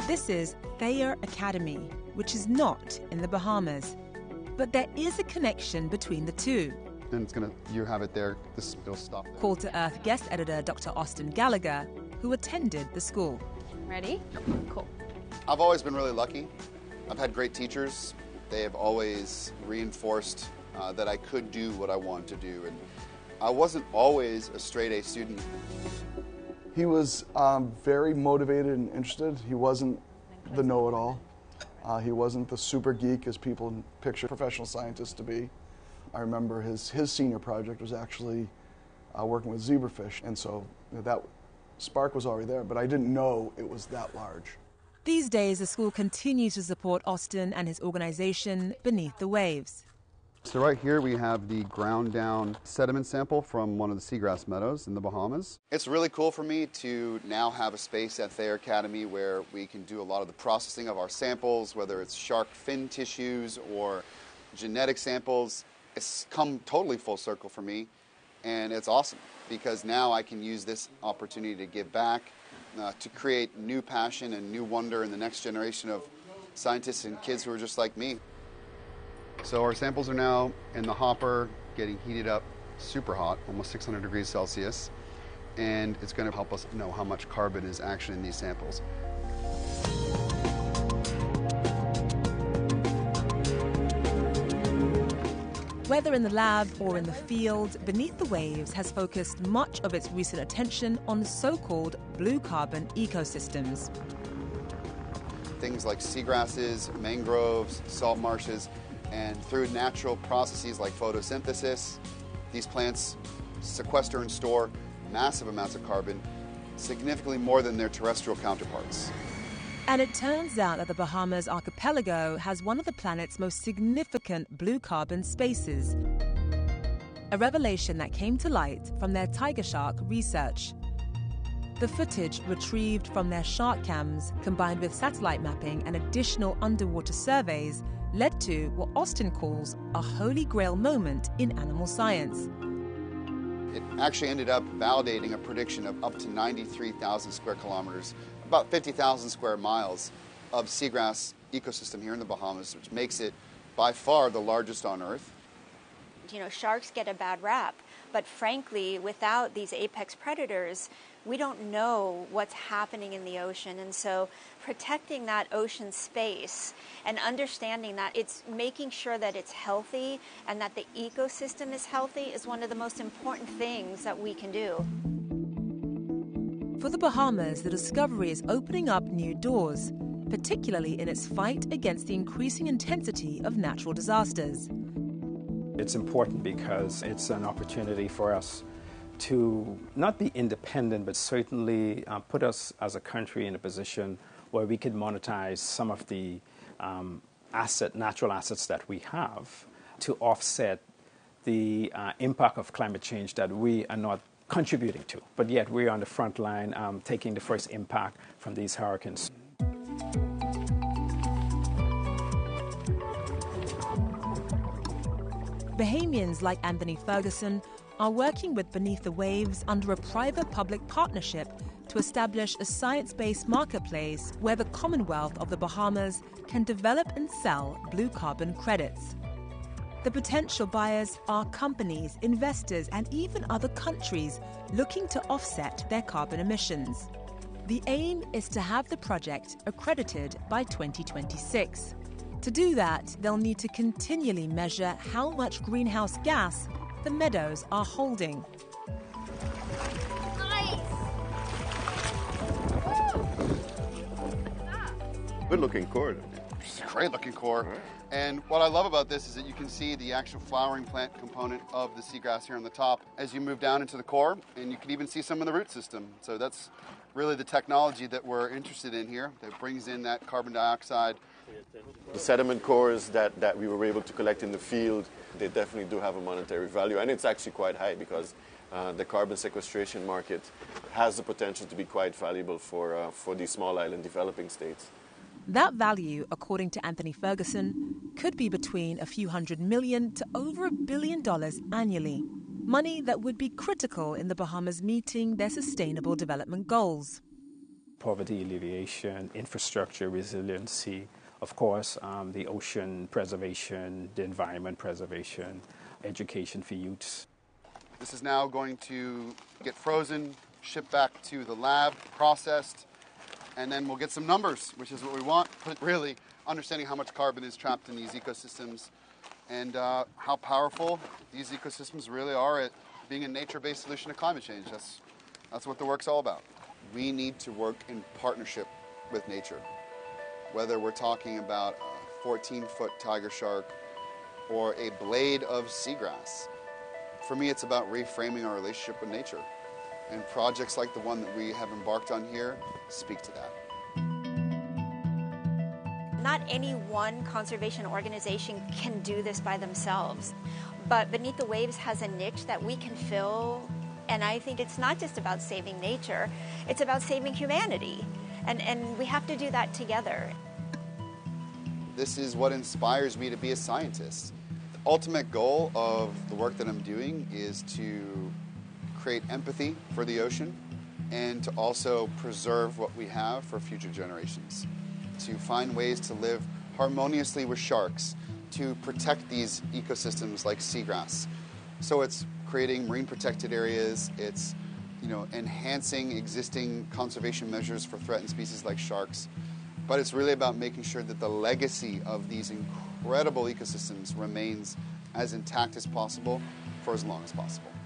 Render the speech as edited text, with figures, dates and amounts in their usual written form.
This is Thayer Academy, which is not in the Bahamas. But there is a connection between the two. And you have it there, it'll stop there. Call to Earth guest editor Dr. Austin Gallagher, who attended the school. Ready? Yep. Cool. I've always been really lucky. I've had great teachers. They have always reinforced that I could do what I wanted to do. And I wasn't always a straight A student. He was very motivated and interested. He wasn't the know-it-all. He wasn't the super geek as people picture professional scientists to be. I remember his senior project was actually working with zebrafish, and so that spark was already there, but I didn't know it was that large. These days, the school continues to support Austin and his organization, Beneath the Waves. So right here we have the ground down sediment sample from one of the seagrass meadows in the Bahamas. It's really cool for me to now have a space at Thayer Academy where we can do a lot of the processing of our samples, whether it's shark fin tissues or genetic samples. It's come totally full circle for me, and it's awesome because now I can use this opportunity to give back, to create new passion and new wonder in the next generation of scientists and kids who are just like me. So our samples are now in the hopper, getting heated up super hot, almost 600 degrees Celsius, and it's going to help us know how much carbon is actually in these samples. Whether in the lab or in the field, Beneath the Waves has focused much of its recent attention on so-called blue carbon ecosystems. Things like seagrasses, mangroves, salt marshes, and through natural processes like photosynthesis, these plants sequester and store massive amounts of carbon, significantly more than their terrestrial counterparts. And it turns out that the Bahamas archipelago has one of the planet's most significant blue carbon spaces. A revelation that came to light from their tiger shark research. The footage retrieved from their shark cams, combined with satellite mapping and additional underwater surveys, led to what Austin calls a holy grail moment in animal science. It actually ended up validating a prediction of up to 93,000 square kilometers, about 50,000 square miles of seagrass ecosystem here in the Bahamas, which makes it by far the largest on Earth. You know, sharks get a bad rap, but frankly, without these apex predators, we don't know what's happening in the ocean. And so protecting that ocean space and understanding that it's making sure that it's healthy and that the ecosystem is healthy is one of the most important things that we can do. For the Bahamas, the discovery is opening up new doors, particularly in its fight against the increasing intensity of natural disasters. It's important because it's an opportunity for us to not be independent, but certainly put us as a country in a position where we could monetize some of the natural assets that we have to offset the impact of climate change that we are not contributing to. But yet we're on the front line taking the first impact from these hurricanes. Bahamians like Anthony Ferguson are working with Beneath the Waves under a private-public partnership to establish a science-based marketplace where the Commonwealth of the Bahamas can develop and sell blue carbon credits. The potential buyers are companies, investors, and even other countries looking to offset their carbon emissions. The aim is to have the project accredited by 2026. To do that, they'll need to continually measure how much greenhouse gas the meadows are holding. Nice! Good looking core. It's a great looking core. And what I love about this is that you can see the actual flowering plant component of the seagrass here on the top as you move down into the core, and you can even see some of the root system. So that's really the technology that we're interested in here that brings in that carbon dioxide. The sediment cores that we were able to collect in the field, they definitely do have a monetary value, and it's actually quite high because the carbon sequestration market has the potential to be quite valuable for these small island developing states. That value, according to Anthony Ferguson, could be between a few $100 million to over $1 billion annually. Money that would be critical in the Bahamas meeting their sustainable development goals. poverty alleviation, infrastructure resiliency, of course, the ocean preservation, the environment preservation, education for youths. This is now going to get frozen, shipped back to the lab, processed, and then we'll get some numbers, which is what we want, but really understanding how much carbon is trapped in these ecosystems and how powerful these ecosystems really are at being a nature-based solution to climate change. That's what the work's all about. We need to work in partnership with nature, whether we're talking about a 14-foot tiger shark or a blade of seagrass. For me, it's about reframing our relationship with nature. And projects like the one that we have embarked on here speak to that. Not any one conservation organization can do this by themselves, but Beneath the Waves has a niche that we can fill, and I think it's not just about saving nature, it's about saving humanity, and we have to do that together. This is what inspires me to be a scientist. The ultimate goal of the work that I'm doing is to create empathy for the ocean and to also preserve what we have for future generations. To find ways to live harmoniously with sharks, to protect these ecosystems like seagrass. So it's creating marine protected areas, it's enhancing existing conservation measures for threatened species like sharks, but it's really about making sure that the legacy of these incredible ecosystems remains as intact as possible for as long as possible.